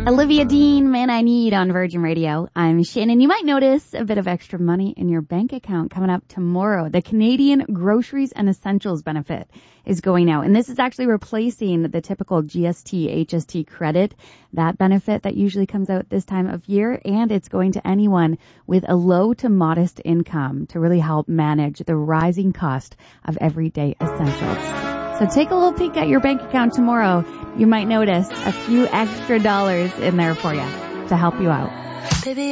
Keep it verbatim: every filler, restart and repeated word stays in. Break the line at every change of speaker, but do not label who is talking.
Olivia Dean, Man I Need on Virgin Radio. I'm Shannon. You might notice a bit of extra money in your bank account coming up tomorrow. The Canadian Groceries and Essentials benefit is going out. And this is actually replacing the typical G S T, H S T credit, that benefit that usually comes out this time of year. And it's going to anyone with a low to modest income to really help manage the rising cost of everyday essentials. So take a little peek at your bank account tomorrow. You might notice a few extra dollars in there for you to help you out. Baby,